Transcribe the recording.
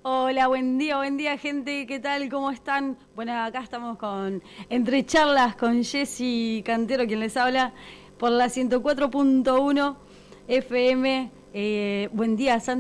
Hola, buen día gente, ¿qué tal? ¿Cómo están? Bueno, acá estamos con Entre Charlas con Jessy Cantero, quien les habla, por la 104.1 FM. Buen día, Santi.